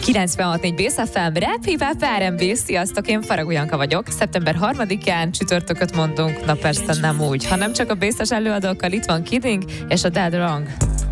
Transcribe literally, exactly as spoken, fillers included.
kilencvenhat négy Bész ef em, Rap, Hip Hop, er and bé. Sziasztok, én Faragó Janka vagyok. szeptember harmadikán csütörtököt mondunk, na persze nem úgy, hanem csak a bészes előadókkal. Itt van Kidding és a Dead Wrong.